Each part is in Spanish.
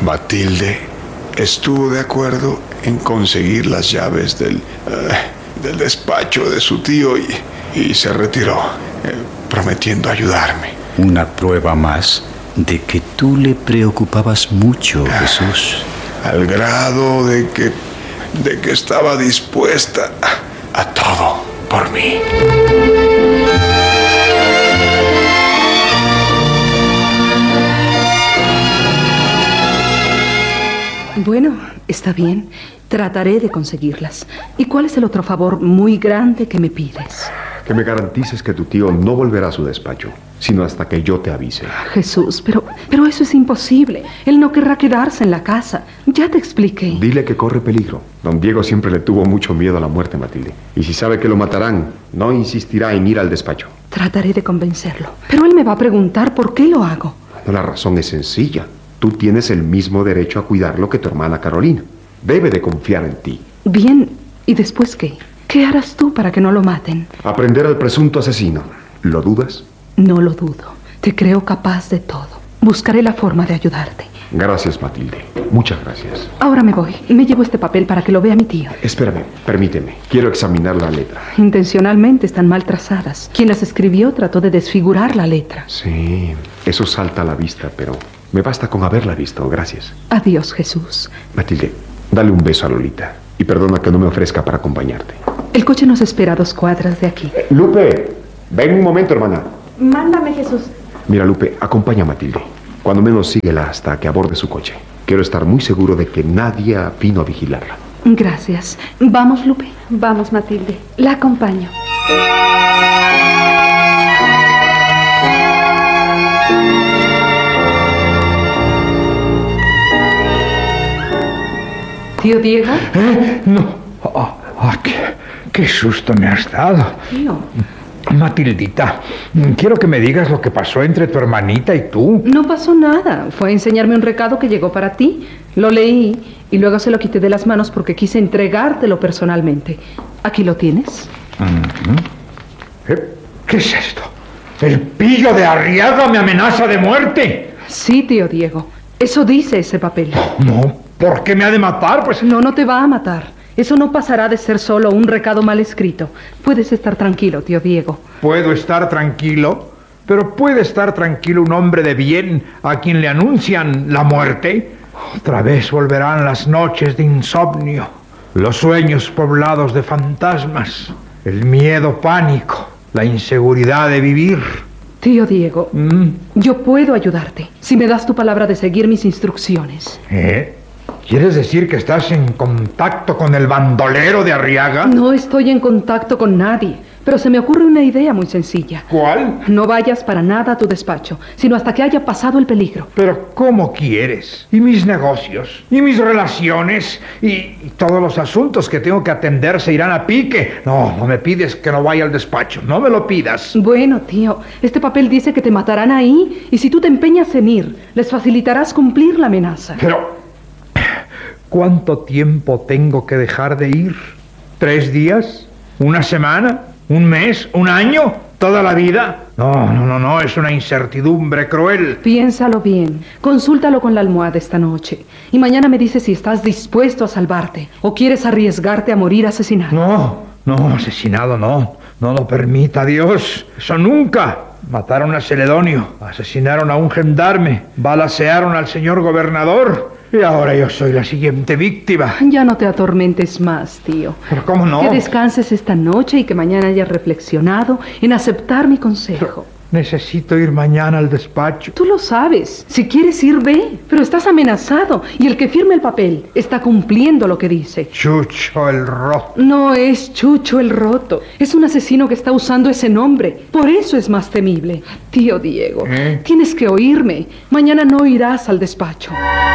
Matilde estuvo de acuerdo en conseguir las llaves del despacho de su tío y se retiró, prometiendo ayudarme. Una prueba más de que tú le preocupabas mucho, Jesús. Al grado de que estaba dispuesta a todo por mí. Bueno, está bien. Trataré de conseguirlas. ¿Y cuál es el otro favor muy grande que me pides? Que me garantices que tu tío no volverá a su despacho, sino hasta que yo te avise. Jesús, pero eso es imposible. Él no querrá quedarse en la casa. Ya te expliqué. Dile que corre peligro. Don Diego siempre le tuvo mucho miedo a la muerte, Matilde. Y si sabe que lo matarán, no insistirá en ir al despacho. Trataré de convencerlo. Pero él me va a preguntar por qué lo hago. Bueno, la razón es sencilla. Tú tienes el mismo derecho a cuidarlo que tu hermana Carolina. Debe de confiar en ti. Bien, ¿y después qué? ¿Qué harás tú para que no lo maten? Aprender al presunto asesino. ¿Lo dudas? No lo dudo. Te creo capaz de todo. Buscaré la forma de ayudarte. Gracias, Matilde. Muchas gracias. Ahora me voy. Me llevo este papel para que lo vea mi tío. Espérame, permíteme. Quiero examinar la letra. Intencionalmente están mal trazadas. Quien las escribió trató de desfigurar la letra. Sí, eso salta a la vista, pero me basta con haberla visto. Gracias. Adiós, Jesús. Matilde, dale un beso a Lolita. Y perdona que no me ofrezca para acompañarte. El coche nos espera a 2 cuadras de aquí. Lupe, ven un momento, hermana. Mándame, Jesús. Mira, Lupe, acompaña a Matilde. Cuando menos síguela hasta que aborde su coche. Quiero estar muy seguro de que nadie vino a vigilarla. Gracias. Vamos, Lupe. Vamos, Matilde. La acompaño. ¿Tío Diego? No. Qué susto me has dado. Tío. Matildita, quiero que me digas lo que pasó entre tu hermanita y tú. No pasó nada. Fue a enseñarme un recado que llegó para ti. Lo leí y luego se lo quité de las manos porque quise entregártelo personalmente. Aquí lo tienes. ¿Qué es esto? ¿El pillo de Arriaga me amenaza de muerte? Sí, tío Diego. Eso dice ese papel. No, ¿por qué me ha de matar? Pues no te va a matar. Eso no pasará de ser solo un recado mal escrito. Puedes estar tranquilo, tío Diego. Puedo estar tranquilo, pero ¿puede estar tranquilo un hombre de bien a quien le anuncian la muerte? Otra vez volverán las noches de insomnio, los sueños poblados de fantasmas, el miedo pánico, la inseguridad de vivir. Tío Diego, yo puedo ayudarte si me das tu palabra de seguir mis instrucciones. ¿Quieres decir que estás en contacto con el bandolero de Arriaga? No estoy en contacto con nadie, pero se me ocurre una idea muy sencilla. ¿Cuál? No vayas para nada a tu despacho, sino hasta que haya pasado el peligro. Pero ¿cómo quieres? ¿Y mis negocios? ¿Y mis relaciones? ¿Y todos los asuntos que tengo que atender se irán a pique? No me pides que no vaya al despacho, no me lo pidas. Bueno, tío, este papel dice que te matarán ahí, y si tú te empeñas en ir, les facilitarás cumplir la amenaza. Pero ¿cuánto tiempo tengo que dejar de ir? ¿3 días? ¿1 semana? ¿1 mes? ¿1 año? ¿Toda la vida? No, es una incertidumbre cruel. Piénsalo bien, consúltalo con la almohada esta noche, y mañana me dices si estás dispuesto a salvarte, o quieres arriesgarte a morir asesinado. No, asesinado no lo permita Dios, eso nunca. Mataron a Celedonio, asesinaron a un gendarme, balacearon al señor gobernador. Y ahora yo soy la siguiente víctima. Ya no te atormentes más, tío. ¿Pero cómo no? Que descanses esta noche y que mañana hayas reflexionado en aceptar mi consejo. Necesito ir mañana al despacho. Tú lo sabes. Si quieres ir, ve. Pero estás amenazado. Y el que firme el papel está cumpliendo lo que dice. Chucho el Roto. No es Chucho el Roto. Es un asesino que está usando ese nombre. Por eso es más temible. Tío Diego, tienes que oírme. Mañana no irás al despacho.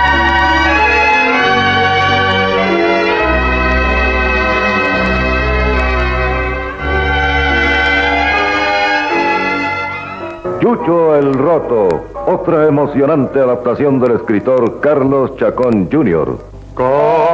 Chucho el Roto, otra emocionante adaptación del escritor Carlos Chacón Jr.